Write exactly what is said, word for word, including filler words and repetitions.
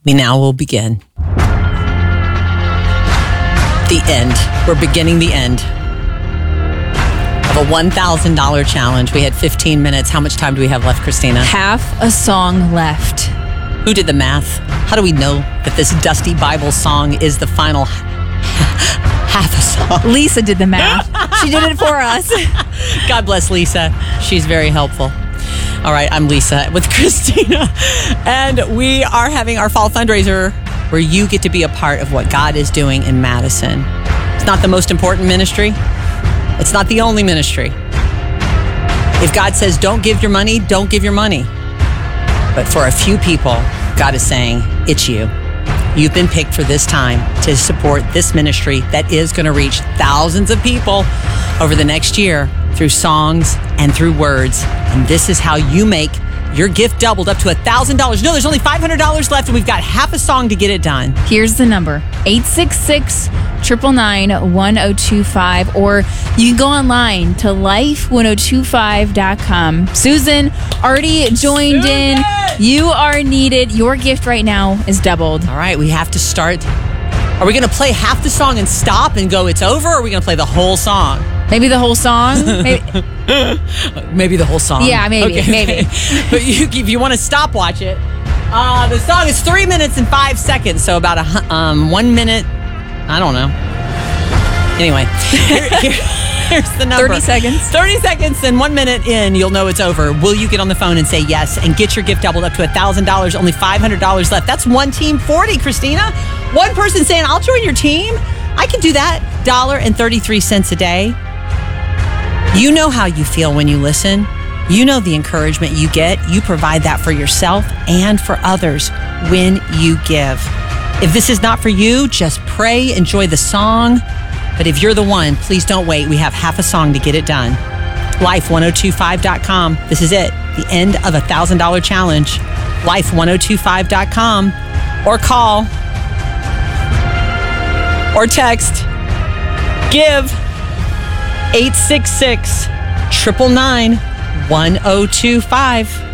We now will begin the end. We're beginning the end of a one thousand dollars challenge. We had fifteen minutes. How much time do we have left, Christina? Half a song left. Who did the math? How do we know that this Dusty Bible song is the final half a song? Lisa did the math. She did it for us. God bless Lisa. She's very helpful. All right, I'm Lisa with Christina, and we are having our fall fundraiser where you get to be a part of what God is doing in Madison. It's not the most important ministry. It's not the only ministry. If God says don't give your money, don't give your money. But for a few people, God is saying, it's you. You've been picked for this time to support this ministry that is going to reach thousands of people over the next year through songs and through words. And this is how you make your gift doubled up to one thousand dollars. No, there's only five hundred dollars left, and we've got half a song to get it done. Here's the number, eight six six, nine nine nine, one oh two five, or you can go online to life one oh two five dot com. Susan already joined Susan! in. You are needed. Your gift right now is doubled. All right, we have to start. Are we going to play half the song and stop and go, it's over, or are we going to play the whole song? Maybe the whole song? Maybe, maybe the whole song. Yeah, maybe, okay, maybe. Okay. But you, if you want to stopwatch it, uh, the song is three minutes and five seconds, so about a um, one minute, I don't know. Anyway, here, here, here's the number. thirty seconds. thirty seconds and one minute in, you'll know it's over. Will you get on the phone and say yes and get your gift doubled up to one thousand dollars? Only five hundred dollars left. That's one team forty, Christina. One person saying, I'll join your team. I can do that. one dollar and thirty-three cents a day. You know how you feel when you listen. You know the encouragement you get. You provide that for yourself and for others when you give. If this is not for you, just pray, enjoy the song. But if you're the one, please don't wait. We have half a song to get it done. life one oh two five dot com. This is it. The end of a one thousand dollars challenge. life one oh two five dot com. Or call. Or text. Give. eight six six, nine nine nine, one oh two five.